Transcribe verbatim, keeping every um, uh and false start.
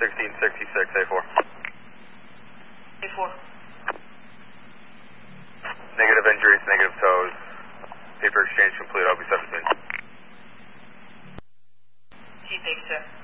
sixteen sixty-six, A four. A four. Negative injuries, negative tows. Paper exchange complete, I'll be seventeen. Chief, thanks, sir.